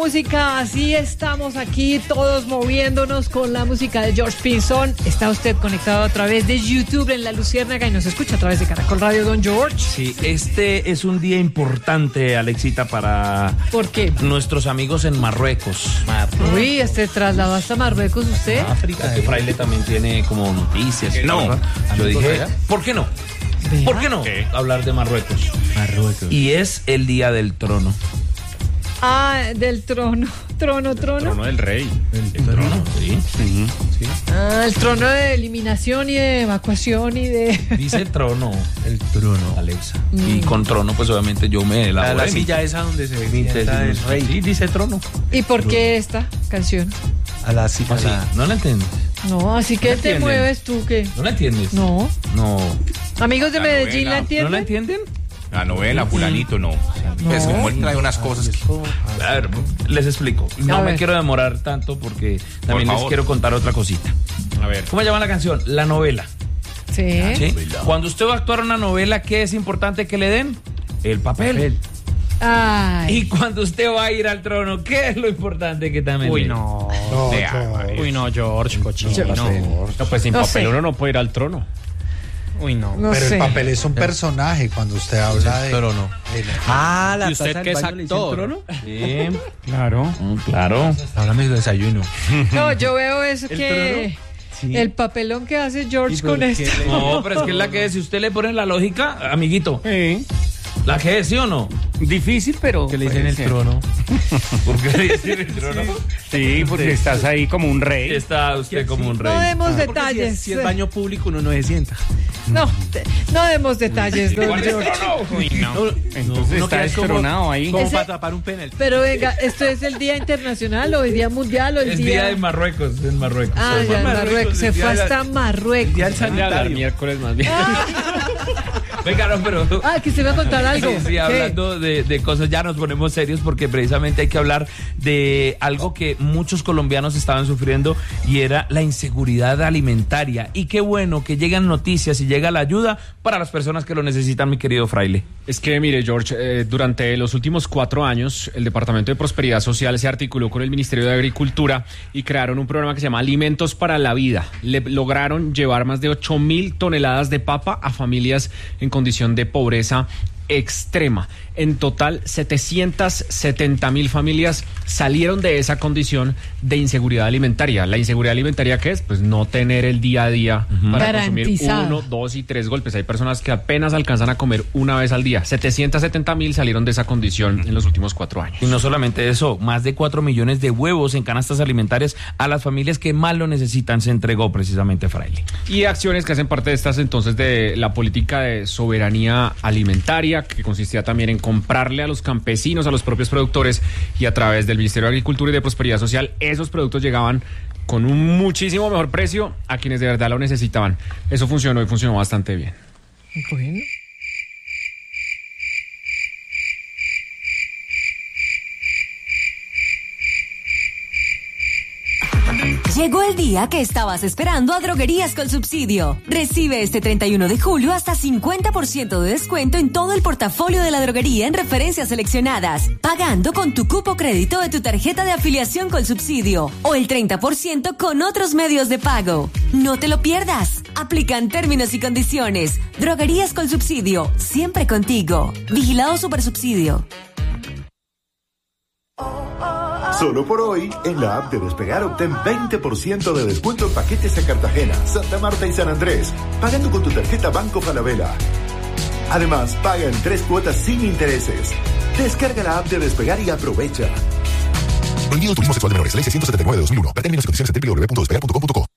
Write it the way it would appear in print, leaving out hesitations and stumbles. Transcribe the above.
música, así estamos aquí todos moviéndonos con la música de George Pinzón. Está usted conectado a través de YouTube en La Luciérnaga y nos escucha a través de Caracol Radio, don George. Sí, este es un día importante, Alexita, para ¿Por qué? nuestros amigos en Marruecos. Uy, ¿trasladó hasta Marruecos usted? África, que Fraile también tiene como noticias. No. Yo dije, ¿por qué no? Vea. ¿Por qué no hablar de Marruecos? Y es el día del trono. Ah, del trono. Trono. Trono del rey. El trono, sí. Ah, el trono de eliminación y de evacuación y de... Dice trono. El trono. Alexa. Y con trono, pues obviamente yo me elaboré. La silla esa donde se sienta el rey. Sí, dice trono. ¿Y por qué esta canción? A la silla. Así, ¿no la entiendes? No, así que ¿No te entienden? mueves tú, ¿qué? ¿No la entiendes? No. No. Amigos de La Medellín, novela. ¿la ¿No entienden? la entienden? La novela, fulanito, no. Es como él trae unas cosas que... A ver, les explico. No A me ver. quiero demorar tanto porque también les favor. quiero contar otra cosita. A ver. ¿Cómo se llama la canción? La novela. Sí. ¿Sí? Cuando usted va a actuar una novela, ¿qué es importante que le den? El papel. Ay. Y cuando usted va a ir al trono, ¿qué es lo importante que también le den? No. Uy, no, George, cochino. No, pues sin No papel sé. uno no puede ir al trono. Uy, no. No Pero sé. el papel es un personaje cuando usted habla de... Pero no. la ¿Y usted qué es actor? Sí, Claro. claro. Háblame de desayuno. No, yo veo eso que... El papelón que hace George con esto. No, pero es que es la que es. Si usted le pone la lógica, amiguito, la que es, ¿sí o no? Difícil, pero... Que le dicen el trono. ¿Por qué le dicen el trono? Sí, porque estás ahí como un rey. Está usted como un rey. No demos Porque detalles. si es baño público uno no se sienta. No demos detalles, don ¿Cuál es George. trono? Uy, no. Entonces Uno está queda como- destronado ahí. Como Ese- para tapar un penalti. Pero venga, ¿esto es el Día Internacional o el Día Mundial o el Es día de Marruecos, en Marruecos. Ah, ya, en Marruecos. Se fue hasta Marruecos. Día del Voy a hablar sanitario. miércoles más bien. Venga, no, pero... Ah, que se va a contar algo. Sí, ¿Qué? hablando de cosas, ya nos ponemos serios porque precisamente hay que hablar de algo que muchos colombianos estaban sufriendo y era la inseguridad alimentaria. Y qué bueno que llegan noticias y llega la ayuda para las personas que lo necesitan, mi querido Fraile. Es que, mire, George, durante los últimos 4 años, el Departamento de Prosperidad Social se articuló con el Ministerio de Agricultura y crearon un programa que se llama Alimentos para la Vida. Lograron llevar más de 8.000 toneladas de papa a familias en condición de pobreza extrema. En total, 770.000 familias salieron de esa condición de inseguridad alimentaria. ¿La inseguridad alimentaria qué es? Pues no tener el día a día para consumir Garantizado. 1, 2 y 3 golpes. Hay personas que apenas alcanzan a comer una vez al día. 770.000 salieron de esa condición en los últimos 4 años. Y no solamente eso, más de 4 millones de huevos en canastas alimentarias a las familias que más lo necesitan se entregó precisamente Fraile. Y acciones que hacen parte de estas entonces de la política de soberanía alimentaria, que consistía también en comprarle a los campesinos, a los propios productores, y a través del Ministerio de Agricultura y de Prosperidad Social, esos productos llegaban con un muchísimo mejor precio a quienes de verdad lo necesitaban. Eso funcionó y funcionó bastante bien. Bueno. Llegó el día que estabas esperando a Droguerías con Subsidio. Recibe este 31 de julio hasta 50% de descuento en todo el portafolio de la droguería en referencias seleccionadas, pagando con tu cupo crédito de tu tarjeta de afiliación con Subsidio o el 30% con otros medios de pago. No te lo pierdas. Aplican términos y condiciones. Droguerías con Subsidio, siempre contigo. Vigilado Supersubsidio. Solo por hoy, en la app de Despegar obtén 20% de descuento en paquetes a Cartagena, Santa Marta y San Andrés, pagando con tu tarjeta Banco Falabella. Además, paga en 3 cuotas sin intereses. Descarga la app de Despegar y aprovecha. Prohibido el turismo sexual de menores. Ley 679 de 2001. Para términos y condiciones en www.despegar.com.co.